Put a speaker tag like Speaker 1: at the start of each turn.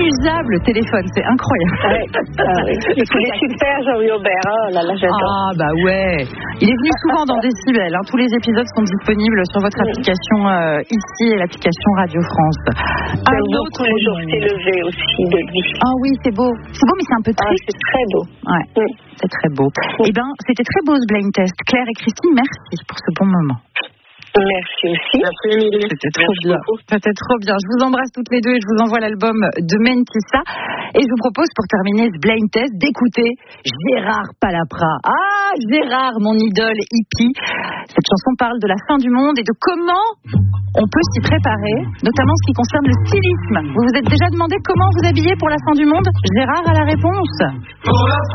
Speaker 1: inusable le téléphone, c'est incroyable.
Speaker 2: Ouais. Il est super, Jean-Louis Aubert. Oh là là, j'adore.
Speaker 1: Ah bah ouais. Il est venu souvent dans Décibel. Tous les épisodes sont disponibles sur votre application ici et l'application Radio France.
Speaker 2: J'aime beaucoup Le jour s'est levé aussi de lui.
Speaker 1: Ah oui, c'est beau. C'est beau, mais c'est un peu triste.
Speaker 2: C'est très beau.
Speaker 1: Ouais, c'est très beau. Eh bien, c'était très beau ce blind test. Claire et Christine, merci pour ce bon moment.
Speaker 2: Merci aussi.
Speaker 3: Merci Émilie.
Speaker 1: C'était trop bien. C'était trop bien. Je vous embrasse toutes les deux et je vous envoie l'album de Mentissa. Et je vous propose pour terminer ce blind test d'écouter Gérard Palapra. Ah, Gérard, mon idole hippie. Cette chanson parle de la fin du monde et de comment on peut s'y préparer, notamment en ce qui concerne le stylisme. Vous vous êtes déjà demandé comment vous habiller pour la fin du monde ? Gérard a la réponse.